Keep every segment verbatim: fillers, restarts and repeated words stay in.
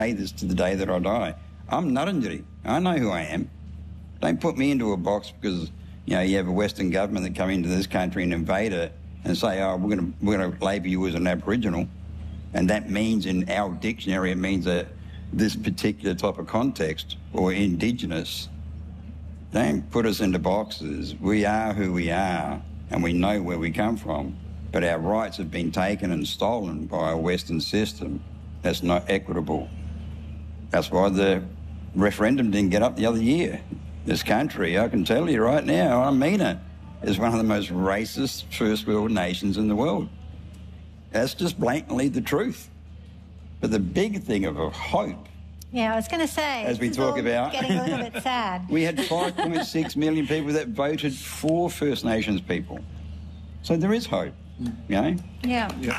say this to the day that I die. I'm Ngarrindjeri. I know who I am. Don't put me into a box because, you know, you have a Western government that come into this country and invade it and say, oh, we're going to we're going to label you as an Aboriginal. And that means in our dictionary, it means that this particular type of context or Indigenous. Don't put us into boxes. We are who we are and we know where we come from. But our rights have been taken and stolen by a Western system that's not equitable. That's why the referendum didn't get up the other year. This country, I can tell you right now, I mean it, is one of the most racist first world nations in the world. That's just blatantly the truth. But the big thing of hope, yeah, I was going to say, as we talk about, getting a little bit sad. We had five point six million people that voted for First Nations people. So there is hope, you know? Yeah. yeah.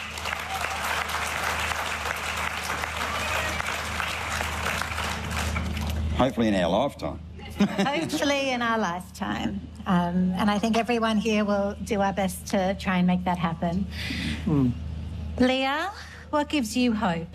Hopefully in our lifetime. Hopefully in our lifetime. Um, and I think everyone here will do our best to try and make that happen. Mm. Leah, what gives you hope?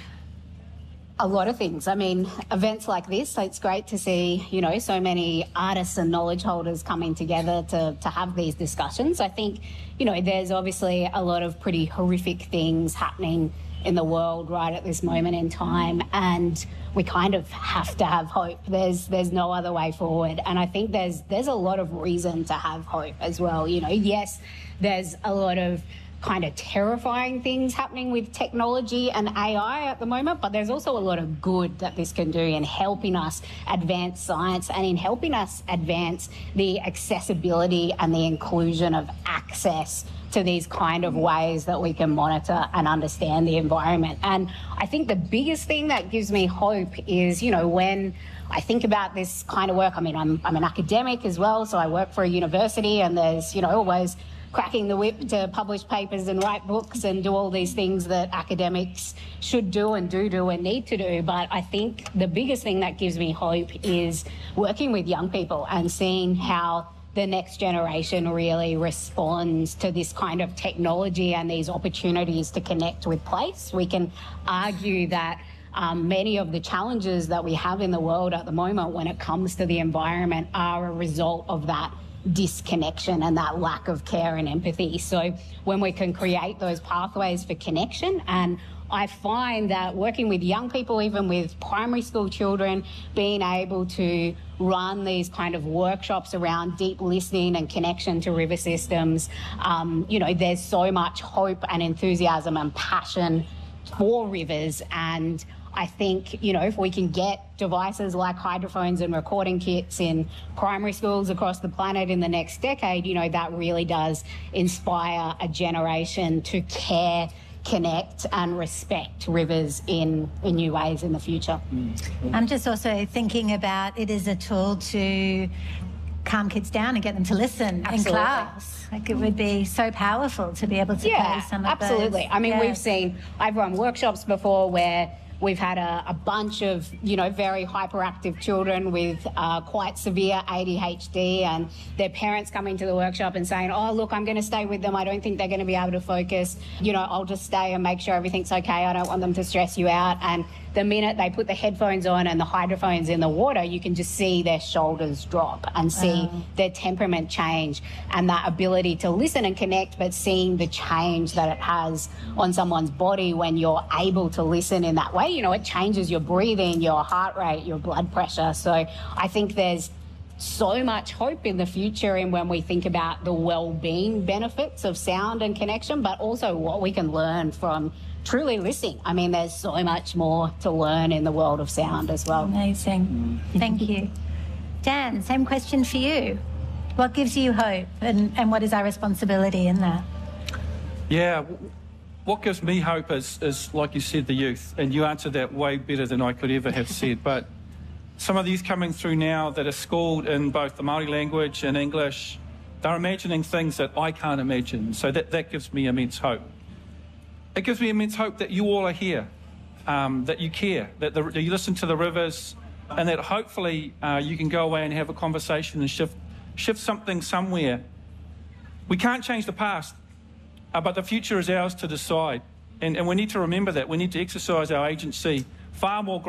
A lot of things. I mean, events like this, it's great to see, you know, so many artists and knowledge holders coming together to, to have these discussions. I think, you know, there's obviously a lot of pretty horrific things happening in the world right at this moment in time, and we kind of have to have hope. There's there's no other way forward, and I think there's there's a lot of reason to have hope as well. You know, yes, there's a lot of kind of terrifying things happening with technology and A I at the moment, but there's also a lot of good that this can do in helping us advance science and in helping us advance the accessibility and the inclusion of access to these kind of ways that we can monitor and understand the environment. And I think the biggest thing that gives me hope is, you know, when I think about this kind of work, I mean, I'm, I'm an academic as well, so I work for a university, and there's, you know, always cracking the whip to publish papers and write books and do all these things that academics should do and do do and need to do. But I think the biggest thing that gives me hope is working with young people and seeing how the next generation really responds to this kind of technology and these opportunities to connect with place. We can argue that um, many of the challenges that we have in the world at the moment when it comes to the environment are a result of that disconnection and that lack of care and empathy. So when we can create those pathways for connection, and I find that working with young people, even with primary school children, being able to run these kind of workshops around deep listening and connection to river systems, um, you know, there's so much hope and enthusiasm and passion for rivers. And I think, you know, if we can get devices like hydrophones and recording kits in primary schools across the planet in the next decade, you know, that really does inspire a generation to care, connect and respect rivers in, in new ways in the future. I'm just also thinking about it as a tool to calm kids down and get them to listen Absolutely. in class. Like, it would be so powerful to be able to yeah, play some of absolutely. those. I mean, yeah. we've seen, I've run workshops before where we've had a, a bunch of, you know, very hyperactive children with uh, quite severe A D H D, and their parents coming to the workshop and saying, oh, look, I'm going to stay with them. I don't think they're going to be able to focus. You know, I'll just stay and make sure everything's okay. I don't want them to stress you out. And the minute they put the headphones on and the hydrophones in the water, you can just see their shoulders drop and see oh. their temperament change, and that ability to listen and connect, but seeing the change that it has on someone's body when you're able to listen in that way. You know, it changes your breathing, your heart rate, your blood pressure. So I think there's so much hope in the future in when we think about the well-being benefits of sound and connection, but also what we can learn from truly listening. I mean, there's so much more to learn in the world of sound as well. Amazing. Thank you. Dan, same question for you. What gives you hope, and, and what is our responsibility in that? Yeah, what gives me hope is, is, like you said, the youth. And you answered that way better than I could ever have said. But some of these coming through now that are schooled in both the Māori language and English, they're imagining things that I can't imagine. So that, that gives me immense hope. It gives me immense hope that you all are here, um, that you care, that, the, that you listen to the rivers, and that hopefully uh, you can go away and have a conversation and shift, shift something somewhere. We can't change the past, uh, but the future is ours to decide. And, and we need to remember that. We need to exercise our agency far more